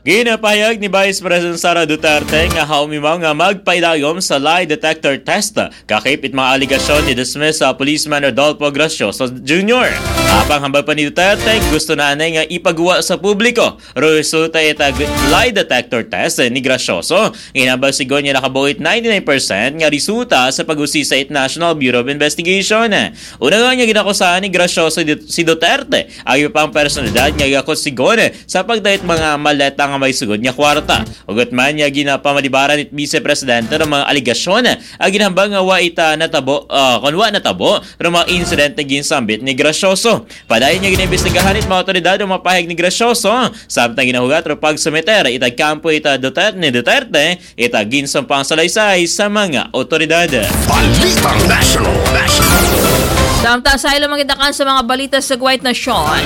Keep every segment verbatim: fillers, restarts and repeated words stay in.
Ginapahayag ni Vice President Sara Duterte nga haumimaw nga magpaidayom sa lie detector test kakipit mga aligasyon ni dismiss sa policeman Rodolfo Gracioso Junior Apang hambag pa ni Duterte, gusto na nga ipagawa sa publiko resulta itag lie detector test ni Gracioso. Inabag sigon niya nakabuhit ninety-nine percent nga resulta sa pag-usisa it National Bureau of Investigation. Una nga niya ginakusahan ni Gracioso si Duterte ay pang personalidad nga gakot sigon sa pagdahit mga maleta nga may sugod niya kwarta. Ugot man niya ginapamalibaran it Vice Presidente ng mga aligasyon ang ginambang nga wa ita natabo uh, kunwa natabo ng mga incident na ginsambit ni Gracioso. Padayon niya ginaimbestigahan it mga otoridad ng mapahayag ni Gracioso samtang ginahugat o pagsumeter itag kampo ita Duterte ni Duterte itag ginsampang salaysay sa mga otoridad. Balitang National National Samtang sa ilo magitakan sa mga balita sa Kuwait Nation.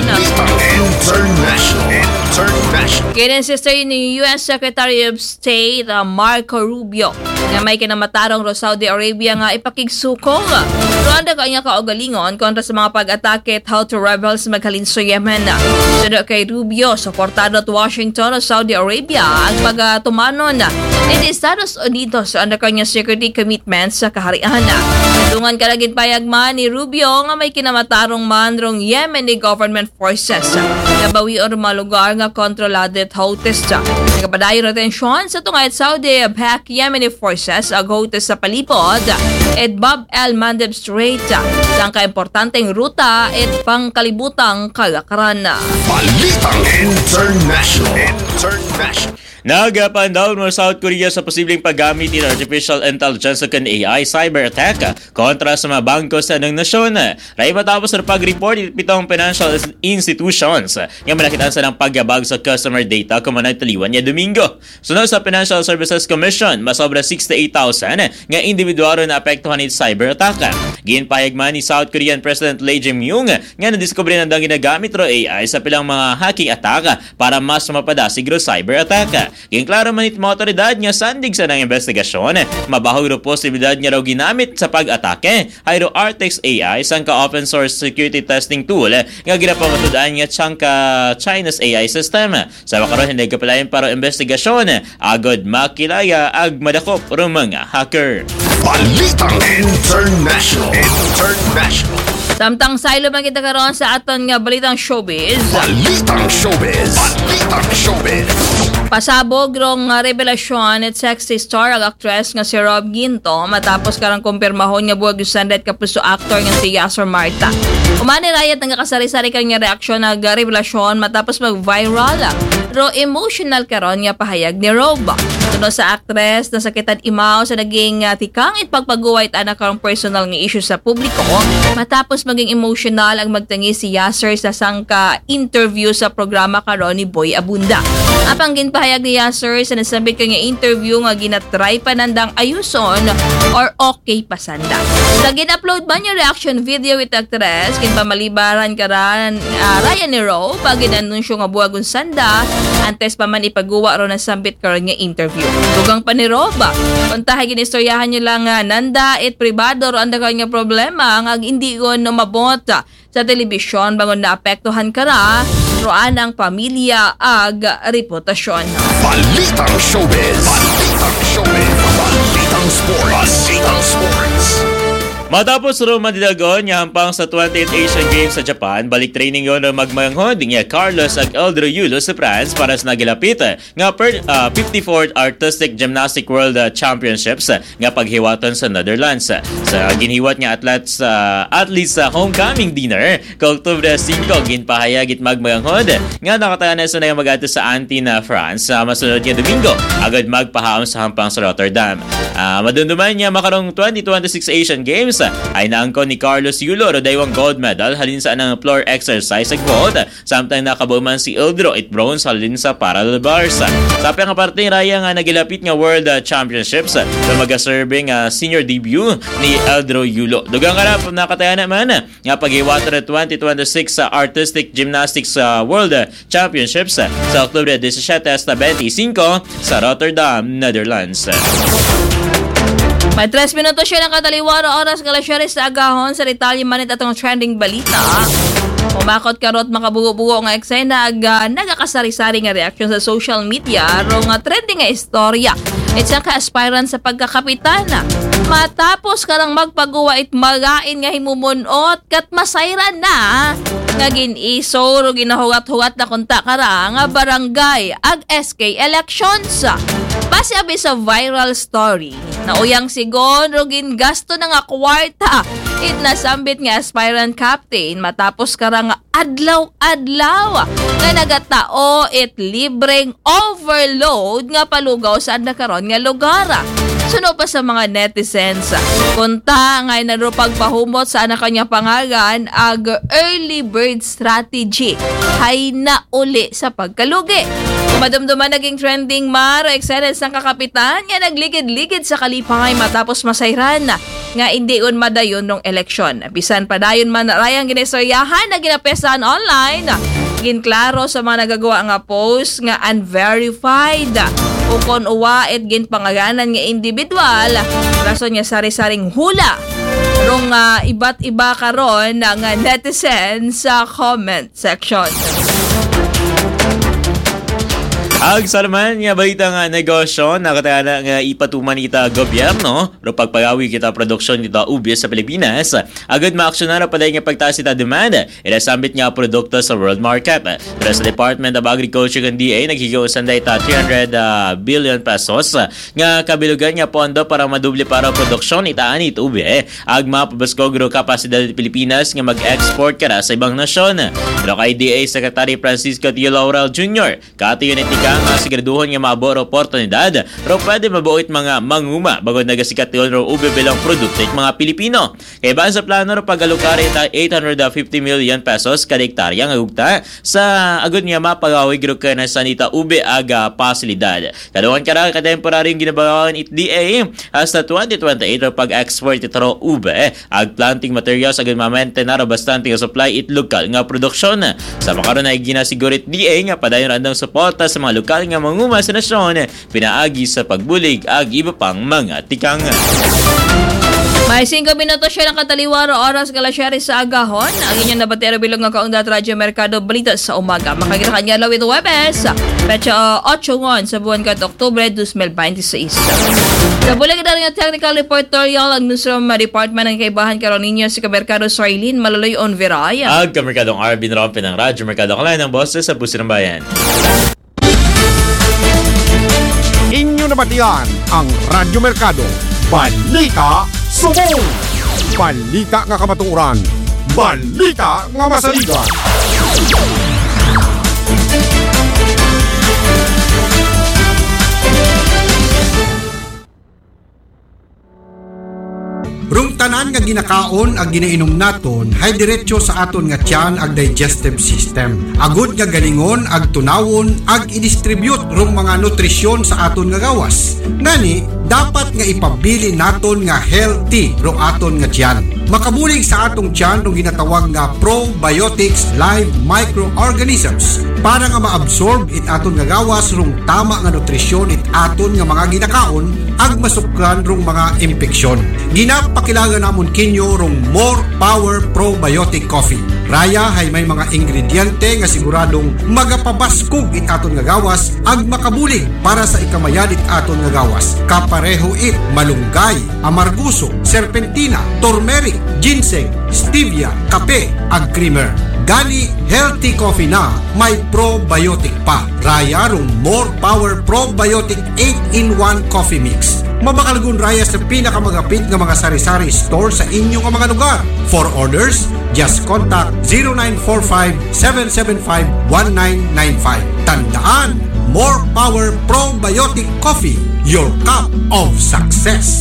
International International Kininsistay ni U S Secretary of State uh, Marco Rubio nga may kinamatarong ro Saudi Arabia nga ipakigsukong Rwanda kanya kaugalingon kontra sa mga pag-atake at Houthi rebels maghalin sa Yemen. Sunod kay Rubio, suportado at Washington o Saudi Arabia ang pagtumanon ni Estados Unidos under kanya security commitments sa kaharian. Tungan kalagin payagman ni Rubio nga may kinamatarong manrong Yemeni government forces na bawi o mga lugar nga kontrolado at Houthis. Nagapadayon na tensyon sa tungay Saudi-backed Yemeni forces ang Houthis sa palipod at Bab el-Mandeb Strait sa kaimportanteng ruta at pangkalibutang kalakaran. Balitang International International Nagapandaw ng South Korea sa posibleng paggamit ng artificial intelligence o A I cyber attack kontra sa mga bangko sa ng nasyon. Ray matapos na pag-report pitong financial institutions nga malakitan sa ng pagyabag sa customer data kung managtaliwan niya Domingo. Sunod sa Financial Services Commission, masobra sixty-eight thousand nga individual na apektuhan ni cyber attack. Ginpahayagman ni South Korean President Lee Jae-myung nga nadiskubre na daw ginagamit ro A I sa pilang mga hacking attack para mas mapadasig ro cyber attack. Yung klaro man it mga otoridad nga sandig sa ng investigasyon, mabahog ro posibilidad niya raw ginamit sa pag-atake ay ro Artex A I sang ka-open source security testing tool nga ginapamatudaan nga siyang ka-China's A I system. Sa makaroon hindi kapalayan para investigasyon, agad makilaya ag madakop ro mga hacker. Balitang International International Samtang silo man kita karon sa aton nga balitang showbiz. Balitang Showbiz Balitang Showbiz Pasabog rong uh, revelasyon at sexy star ang actress nga si Rob Ginto matapos karang kumpirmahon nga buwag yusandet kapuso actor nga si Yasser Marta. Umani rayat nga kasari-sari kang reaksyon nag uh, revelasyon matapos mag-viral. Ro emotional karon nga pahayag ni Rob. Tuno sa actress nasakitan imaw sa naging uh, tikang ipagpaguway at anak karong personal nga issue sa publiko matapos maging emotional ang magtangi si Yasser sa sangka interview sa programa karon ni Boy Abunda. Apang ginpahayag ni Yasser sa nasabit kanya interview nga ginatry pa nandang ayuson or okay pasanda. Sa gin-upload ba niya reaction video with actress ginpamalibaran karan uh, Ryan ni Ro pag ginanunsyo nga buwagon sanda antes pa man ipagawa ro na sambit karon nga interview. Dugang pa ni Roba puntahay ginistoryahan niya lang nga nanda it pribado ro anda kanya problema nga hindi ko numabot sa telebisyon bangon na apektuhan kara roan ang pamilya ag reputasyon. Balitang Showbiz Balitang Showbiz Balitang Sports Balitang Sports Matapos ro madidagon niya hampang sa twenty-eighth Asian Games sa Japan, balik training yon ng magmanghod niya Carlos ag Eldro Yulo sa France para sa nagilapit nga per, uh, fifty-fourth Artistic Gymnastic World Championships nga paghiwaton sa Netherlands. Sa ginhiwat nga athletes uh, athletes sa homecoming dinner kay Oktubre five ginpahayag it magmanghod nga nakatayan sa nga magato sa Antibes, France sa masunod nga Domingo agad magpahaom sa hampang sa Rotterdam. Uh, madunduman niya makarong twenty twenty-six Asian Games ay naangkon ni Carlos Yulo ro daywang gold medal halin sa anang floor exercise sa gold samtang nakabuman si Eldro it bronze halin sa parallel bars. Sa nga parte raya nga nagilapit nga World Championships sa magaserving uh, senior debut ni Eldro Yulo. Dugang karap nakatayan naman nga paghiwaton sa twenty twenty-six sa Artistic Gymnastics uh, World Championships sa Oktubre seventeen hasta twenty-five sa Rotterdam, Netherlands. May tres minutos siya ng kataliwara oras galasyaris sa agahon sa detalye manit atong trending balita. Umakot karot makabugo-bugo nga eksena ag uh, nagakasari-sari nga reaksyon sa social media ro nga trending nga istorya. Itsa ka aspirant sa pagkakapitana. Matapos ka lang magpagawa it magain nga himumunot kat masayran na nga gin-iso ro ginahugat-hugat na kunta kara nga barangay ag S K elections. Base abi sa viral story na uyang sigon ro gingasto na nga kwarta it nasambit nga aspirant captain matapos karang adlaw-adlaw nga nagatao it libreng overload nga palugaw sa nakaron nga lugar. Suno pa sa mga netizens, kunta nga narupag pahumot sa anak kanya pangalan ag early bird strategy hay na uli sa pagkalugi. Kumadumduman naging trending mar excellence ng kakapitan nga nagligid-ligid sa kalipangay matapos masayran nga hindi un madayon nung eleksyon. Bisan pa dayon man rayang ginistoryahan na ginapesahan online. Ginklaro sa mga nagagawa nga post nga unverified. Ukon uwa it gin pangaganan nga individual. Rason niya sari-saring hula. Rong uh, iba't iba karon ng uh, netizen sa comment section. Ag salaman nga balita nga negosyo nakatana nga ipatuman ita gobyerno ro pagpagawi kita produksyon kita ubi sa Pilipinas agad maaksyonar pa nga pagtaas ita demand inasambit nga produkto sa world market. Pero sa Department of Agriculture and D A naghigiusan da ita three hundred uh, billion pesos nga kabilugan nga pondo para madubli para produksyon itaan it ubi ag mapabaskog ro kapasidad ita Pilipinas nga mag-export kara sa ibang nasyon. Pero kay D A Secretary Francisco T. Laurel Junior katiyon iti nga siguraduhon nga maabot oportunidad ro pwede mabuoit mga manguma bagod nagasikat yon ro ube bilang produkto it mga Pilipino. Kaya ba sa plano ro pagalukar ita eight hundred fifty million pesos kada hektarya nga ugta sa agud nga mapagawi gro kana sa nita ube aga pasilidad. Kaduhan kara ka temporaryong ginabawan it D A hasta twenty twenty-eight ro pag-export ito ro ube ag planting materials agud ma-maintain na ro bastante nga supply it lokal nga produksyon. Sa makaron ay ginasiguro it D A nga padayon andang suporta sa mga lokal nga manguma sa nasyon pinaagi sa pagbulig ag iba pang mga tikang. May five minutos siya ng kataliwaro oras galasyari sa agahon. Ang inyong nabatero bilog nga kaungdat Radyo Merkado Balita sa umaga. Makagirakan niya lawit Webes. Pecha eight ngon sa buwan ka Oktubre twenty twenty-six. Sa bulig na rin ang technical reportorial ang newsroom department ng kaibahan karon ninyo si Kamerkado Soilin Malaloy on Veray. Ag Kamerkadong Arvin Rompe ng Radyo Merkado Kalan ng boses sa Puso ng Bayan. Inyo nabatian ang Radyo Merkado. Balita Subong! Balita nga kamatuoran. Balita nga masaligan. Rung tanan nga ginakaon ag ginainom naton hay diretso sa aton nga tiyan ag digestive system. Agud nga galingon ag tunawon ag i-distribute rung mga nutrisyon sa aton nga gawas. Ngani dapat nga ipabili naton nga healthy rung aton nga tiyan. Makabulig sa atong tiyan rung ginatawag nga probiotics live microorganisms para nga ma-absorb it aton nga gawas rung tama nga nutrisyon it aton nga mga ginakaon ag masukran rung mga impeksyon. Ginapakilala namon kinyo rung More Power Probiotic Coffee. Raya hay may mga ingrediente nga siguradong magapabaskog it aton nga gawas ag makabulig para sa ikamayan it aton nga gawas. Kapareho it malunggay, amarguso, serpentina, turmeric, ginseng, stevia, kape ag creamer. Gani healthy coffee na may probiotic pa. Raya rung More Power Probiotic eight in one Coffee Mix. Mabakalgun raya sa pinakamagapit nga mga sari-sari store sa inyong mga lugar. For orders, just contact zero nine four five, seven seven five, one nine nine five. Tandaan, More Power Probiotic Coffee, your cup of success.